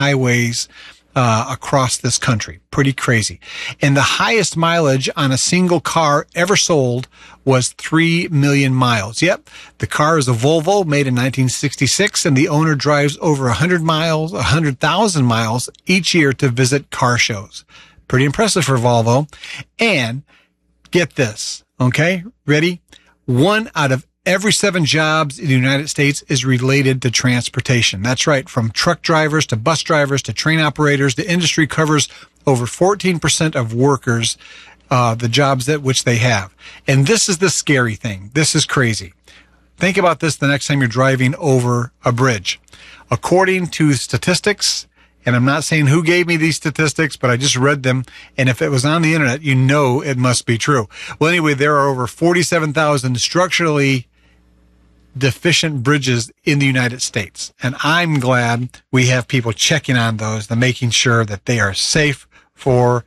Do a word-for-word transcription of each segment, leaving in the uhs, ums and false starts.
highways uh, across this country. Pretty crazy. And the highest mileage on a single car ever sold was three million miles. Yep. The car is a Volvo made in nineteen sixty-six, and the owner drives over one hundred miles, one hundred thousand miles each year to visit car shows. Pretty impressive for Volvo. And get this, okay? Ready? One out of every seven jobs in the United States is related to transportation. That's right. From truck drivers to bus drivers to train operators, the industry covers over fourteen percent of workers, uh, the jobs that which they have. And this is the scary thing. This is crazy. Think about this the next time you're driving over a bridge. According to statistics, and I'm not saying who gave me these statistics, but I just read them. And if it was on the internet, you know it must be true. Well, anyway, there are over forty-seven thousand structurally deficient bridges in the United States. And I'm glad we have people checking on those and making sure that they are safe for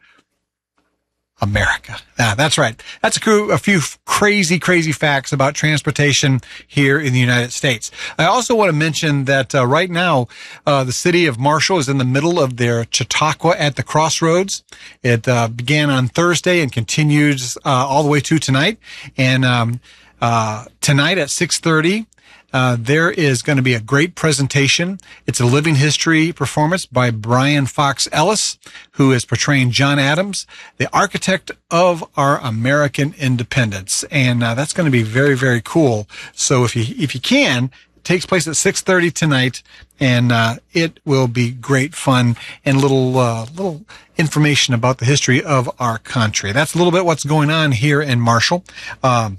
America. Ah, that's right. That's a, coo- a few crazy, crazy facts about transportation here in the United States. I also want to mention that uh, right now, uh, the city of Marshall is in the middle of their Chautauqua at the Crossroads. It uh, began on Thursday and continues uh, all the way to tonight. And um, uh, tonight at six thirty, Uh, there is going to be a great presentation. It's a living history performance by Brian Fox Ellis, who is portraying John Adams, the architect of our American independence. And uh, that's going to be very, very cool. So if you, if you can, it takes place at six thirty tonight, and uh, it will be great fun and little, uh, little information about the history of our country. That's a little bit what's going on here in Marshall. Um,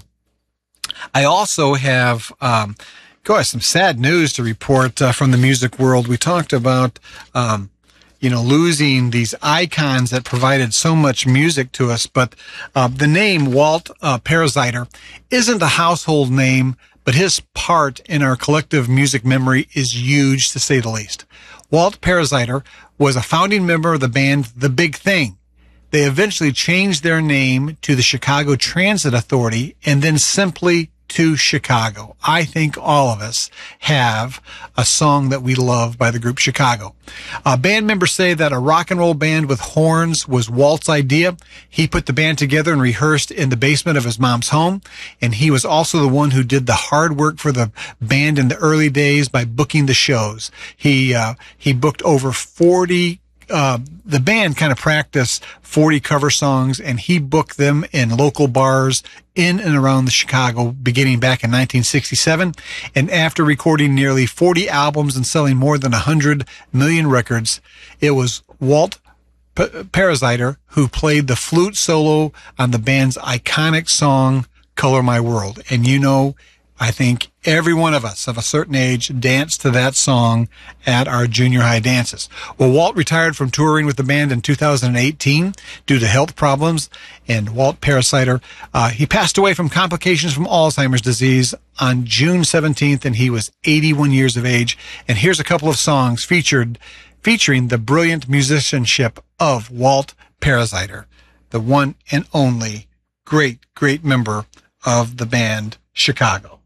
I also have, um, Gosh, some sad news to report uh, from the music world. We talked about, um, you know, losing these icons that provided so much music to us. But uh, the name Walt uh, Paraziter isn't a household name, but his part in our collective music memory is huge, to say the least. Walt Paraziter was a founding member of the band The Big Thing. They eventually changed their name to the Chicago Transit Authority and then simply to Chicago. I think all of us have a song that we love by the group Chicago. Uh, band members say that a rock and roll band with horns was Walt's idea. He put the band together and rehearsed in the basement of his mom's home. And he was also the one who did the hard work for the band in the early days by booking the shows. He, uh, he booked over forty Uh, the band kind of practiced forty cover songs, and he booked them in local bars in and around the Chicago beginning back in nineteen sixty-seven. And after recording nearly forty albums and selling more than one hundred million records, it was Walt P- Paraziter who played the flute solo on the band's iconic song, Color My World. And you know, I think every one of us of a certain age danced to that song at our junior high dances. Well, Walt retired from touring with the band in two thousand eighteen due to health problems. And Walt Paraziter, uh, he passed away from complications from Alzheimer's disease on June seventeenth, and he was eighty-one years of age. And here's a couple of songs featured, featuring the brilliant musicianship of Walt Paraziter, the one and only great, great member of the band Chicago.